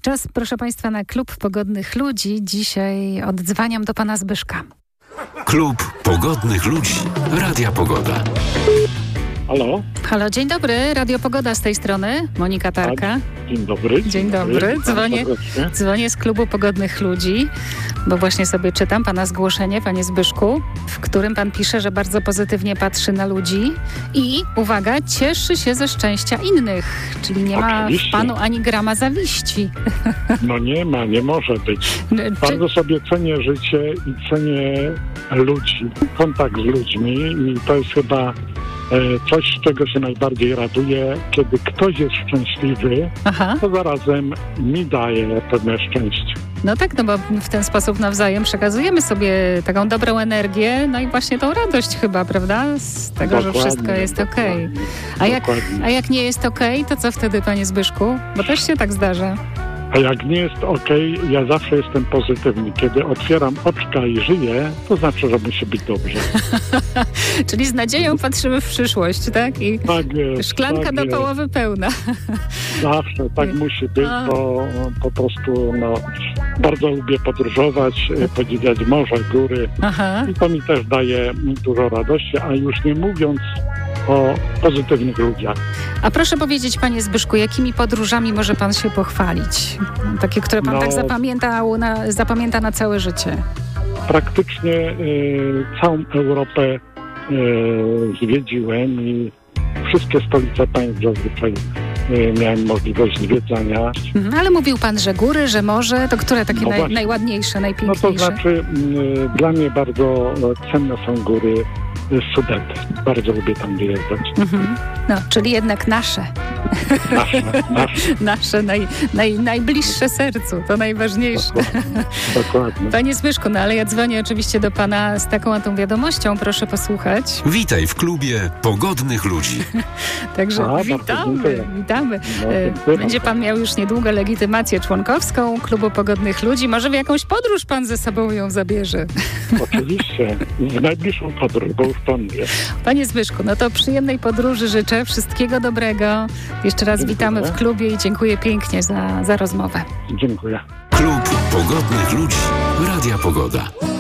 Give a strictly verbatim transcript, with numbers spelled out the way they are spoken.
Czas, proszę Państwa, na Klub Pogodnych Ludzi. Dzisiaj oddzwaniam do pana Zbyszka. Klub Pogodnych Ludzi. Radia Pogoda. Halo? Halo, dzień dobry. Radio Pogoda z tej strony. Monika Tarka. Dzień dobry. Dzień, dzień dobry. dobry. Dzwonię, dzwonię z Klubu Pogodnych Ludzi, bo właśnie sobie czytam pana zgłoszenie, panie Zbyszku, w którym pan pisze, że bardzo pozytywnie patrzy na ludzi i, uwaga, cieszy się ze szczęścia innych. Czyli nie ma Oczywiście. w panu ani grama zawiści. No nie ma, nie może być. Bardzo Czy... sobie cenię życie i cenię ludzi, kontakt z ludźmi i to jest chyba coś, z czego się najbardziej raduję. Kiedy ktoś jest szczęśliwy, Aha. to zarazem mi daje pewne szczęście. No tak, no bo w ten sposób nawzajem przekazujemy sobie taką dobrą energię, no i właśnie tą radość chyba, prawda? Z tego, dokładnie, że wszystko jest okej. Okay. A jak, a jak nie jest okej, okay, to co wtedy, panie Zbyszku? Bo też się tak zdarza. A jak nie jest okej, okay, ja zawsze jestem pozytywny. Kiedy otwieram oczka i żyję, to znaczy, że musi być dobrze. Czyli z nadzieją patrzymy w przyszłość, tak? I tak jest, szklanka tak do jest. połowy pełna. Zawsze tak musi być, A. bo po prostu no, bardzo lubię podróżować, podziwiać morze, góry. Aha. I to mi też daje dużo radości, a już nie mówiąc o pozytywnych ludziach. A proszę powiedzieć, panie Zbyszku, jakimi podróżami może pan się pochwalić? Takie, które pan no, tak zapamiętał na, zapamięta na całe życie. Praktycznie y, całą Europę y, zwiedziłem i wszystkie stolice państw zazwyczaj y, miałem możliwość zwiedzania. Mhm, ale mówił pan, że góry, że morze, to które takie no naj, najładniejsze, najpiękniejsze? No to znaczy, y, dla mnie bardzo cenne są góry Sudety. Bardzo lubię tam wyjeżdżać. Mhm. No, czyli jednak nasze. Nasze, nasze. nasze naj, naj, najbliższe sercu, to najważniejsze. Dokładnie. Dokładnie. Panie Zbyszku, no ale ja dzwonię oczywiście do pana z taką a tą wiadomością, proszę posłuchać. Witaj w klubie Pogodnych Ludzi. Także a, witamy, witamy. No, będzie pan miał już niedługo legitymację członkowską Klubu Pogodnych Ludzi. Może w jakąś podróż pan ze sobą ją zabierze? Oczywiście. W najbliższą podróż, bo już pan wie. Panie Zbyszku, no to przyjemnej podróży życzę. Wszystkiego dobrego. Jeszcze raz dziękuję. Witamy w klubie i dziękuję pięknie za, za rozmowę. Dziękuję. Klub Pogodnych Ludzi. Radia Pogoda.